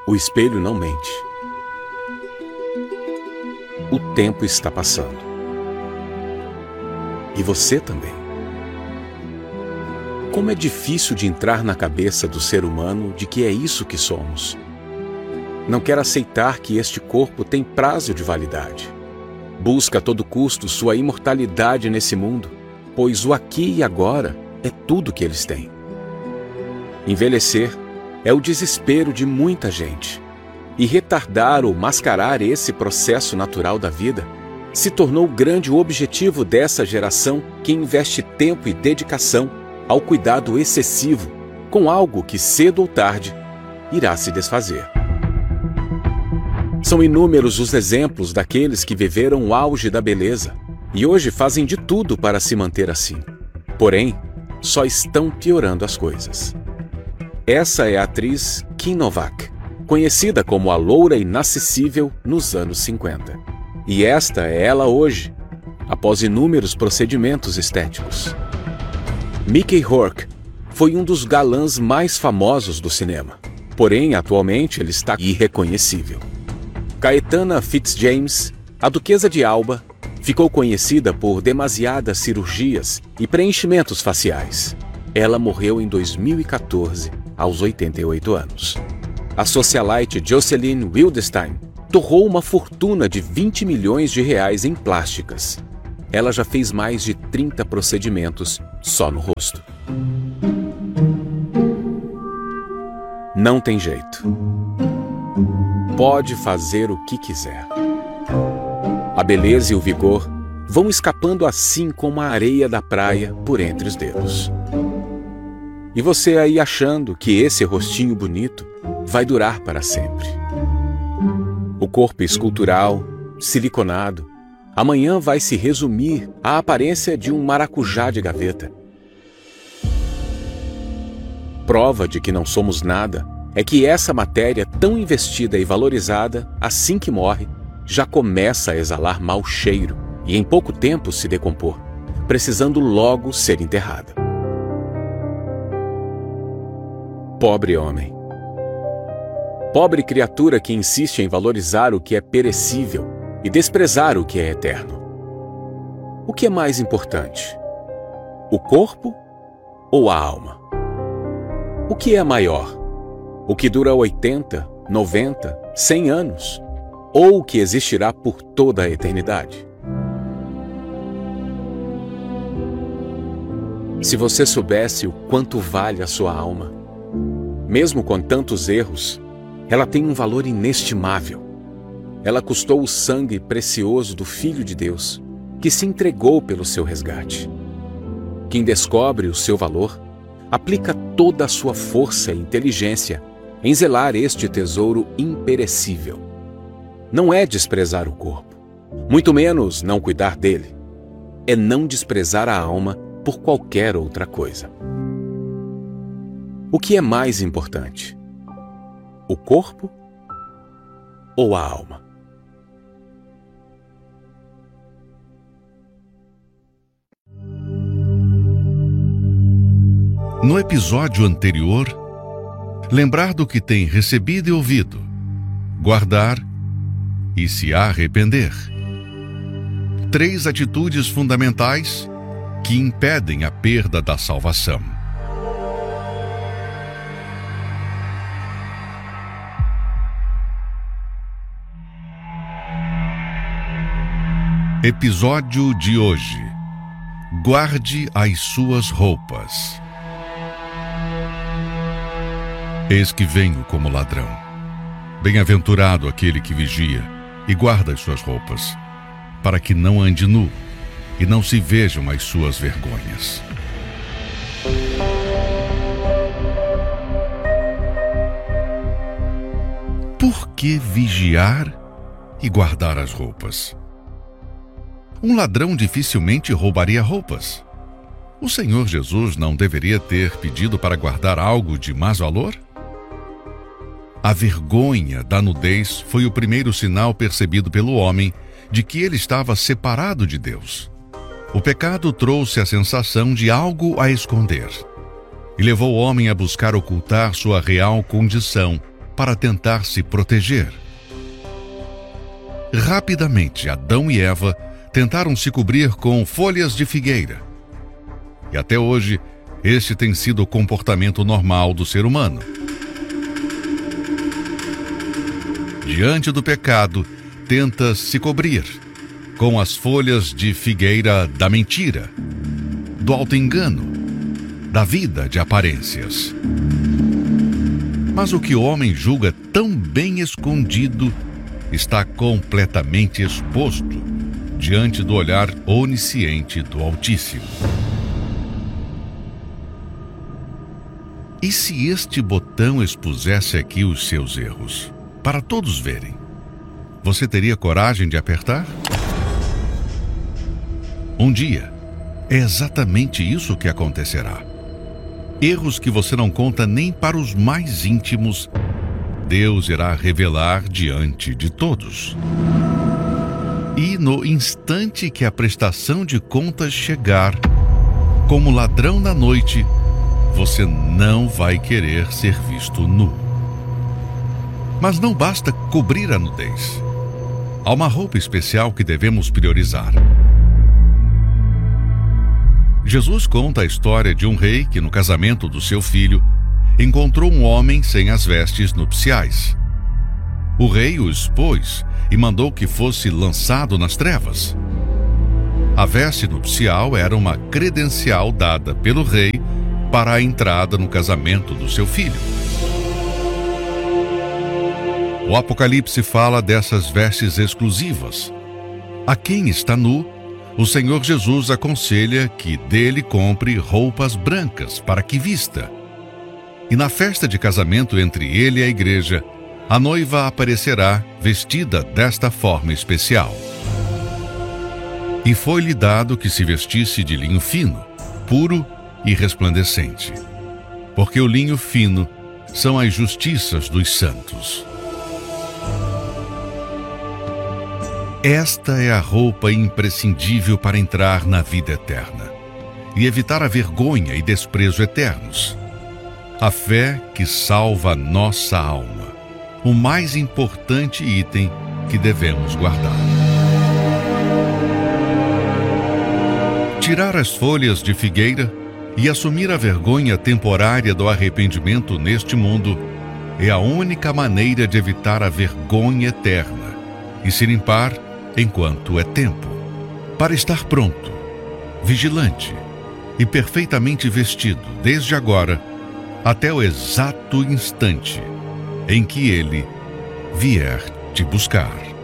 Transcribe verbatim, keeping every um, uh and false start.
O espelho não mente. O tempo está passando. E você também. Como é difícil de entrar na cabeça do ser humano de que é isso que somos. Não quer aceitar que este corpo tem prazo de validade. Busca a todo custo sua imortalidade nesse mundo, pois o aqui e agora é tudo que eles têm. Envelhecer é o desespero de muita gente, e retardar ou mascarar esse processo natural da vida se tornou o grande objetivo dessa geração que investe tempo e dedicação ao cuidado excessivo com algo que cedo ou tarde irá se desfazer. São inúmeros os exemplos daqueles que viveram o auge da beleza e hoje fazem de tudo para se manter assim. Porém, só estão piorando as coisas. Essa é a atriz Kim Novak, conhecida como a loura inacessível nos anos cinquenta. E esta é ela hoje, após inúmeros procedimentos estéticos. Mickey Rourke foi um dos galãs mais famosos do cinema, porém atualmente ele está irreconhecível. Caetana Fitzjames, a Duquesa de Alba, ficou conhecida por demasiadas cirurgias e preenchimentos faciais. Ela morreu em dois mil e quatorze, aos oitenta e oito anos. A socialite Jocelyn Wildenstein torrou uma fortuna de vinte milhões de reais em plásticas. Ela já fez mais de trinta procedimentos só no rosto. Não tem jeito. Pode fazer o que quiser. A beleza e o vigor vão escapando assim como a areia da praia por entre os dedos. E você aí achando que esse rostinho bonito vai durar para sempre. O corpo escultural, siliconado, amanhã vai se resumir à aparência de um maracujá de gaveta. Prova de que não somos nada é que essa matéria tão investida e valorizada, assim que morre, já começa a exalar mau cheiro e em pouco tempo se decompor, precisando logo ser enterrada. Pobre homem. Pobre criatura que insiste em valorizar o que é perecível e desprezar o que é eterno. O que é mais importante? O corpo ou a alma? O que é maior? O que dura oitenta, noventa, cem anos? Ou o que existirá por toda a eternidade? Se você soubesse o quanto vale a sua alma, mesmo com tantos erros, ela tem um valor inestimável. Ela custou o sangue precioso do Filho de Deus, que se entregou pelo seu resgate. Quem descobre o seu valor, aplica toda a sua força e inteligência em zelar este tesouro imperecível. Não é desprezar o corpo, muito menos não cuidar dele. É não desprezar a alma por qualquer outra coisa. O que é mais importante? O corpo ou a alma? No episódio anterior, lembrar do que tem recebido e ouvido, guardar e se arrepender. Três atitudes fundamentais que impedem a perda da salvação. Episódio de hoje: guarde as suas roupas. Eis que venho como ladrão. Bem-aventurado aquele que vigia e guarda as suas roupas, para que não ande nu e não se vejam as suas vergonhas. Por que vigiar e guardar as roupas? Um ladrão dificilmente roubaria roupas. O Senhor Jesus não deveria ter pedido para guardar algo de mais valor? A vergonha da nudez foi o primeiro sinal percebido pelo homem de que ele estava separado de Deus. O pecado trouxe a sensação de algo a esconder e levou o homem a buscar ocultar sua real condição para tentar se proteger. Rapidamente, Adão e Eva tentaram se cobrir com folhas de figueira. E até hoje, este tem sido o comportamento normal do ser humano. Diante do pecado, tenta se cobrir com as folhas de figueira da mentira, do auto-engano, da vida de aparências. Mas o que o homem julga tão bem escondido está completamente exposto diante do olhar onisciente do Altíssimo. E se este botão expusesse aqui os seus erros, para todos verem, você teria coragem de apertar? Um dia, é exatamente isso que acontecerá. Erros que você não conta nem para os mais íntimos, Deus irá revelar diante de todos. E no instante que a prestação de contas chegar, como ladrão na noite, você não vai querer ser visto nu. Mas não basta cobrir a nudez. Há uma roupa especial que devemos priorizar. Jesus conta a história de um rei que, no casamento do seu filho, encontrou um homem sem as vestes nupciais. O rei o expôs e mandou que fosse lançado nas trevas. A veste nupcial era uma credencial dada pelo rei para a entrada no casamento do seu filho. O Apocalipse fala dessas vestes exclusivas. A quem está nu, o Senhor Jesus aconselha que dele compre roupas brancas para que vista. E na festa de casamento entre ele e a igreja, a noiva aparecerá vestida desta forma especial. E foi-lhe dado que se vestisse de linho fino, puro e resplandecente, porque o linho fino são as justiças dos santos. Esta é a roupa imprescindível para entrar na vida eterna e evitar a vergonha e desprezo eternos. A fé que salva a nossa alma, o mais importante item que devemos guardar. Tirar as folhas de figueira e assumir a vergonha temporária do arrependimento neste mundo é a única maneira de evitar a vergonha eterna e se limpar enquanto é tempo, para estar pronto, vigilante e perfeitamente vestido desde agora até o exato instante em que Ele vier te buscar.